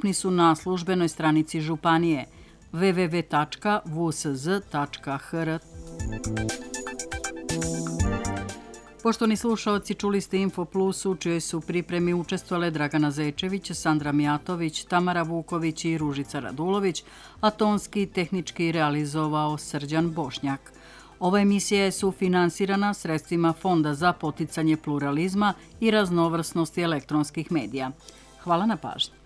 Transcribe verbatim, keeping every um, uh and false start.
Dostupni su na službenoj stranici Županije w w w tačka v s z tačka h r. Poštovani slušaoci, čuli ste Info Plus u čijoj su pripremi učestvovale Dragana Zečević, Sandra Mijatović, Tamara Vuković i Ružica Radulović, a tonski i tehnički realizovao Srđan Bošnjak. Ova emisija je sufinansirana sredstvima Fonda za poticanje pluralizma i raznovrsnosti elektronskih medija. Hvala na pažnji.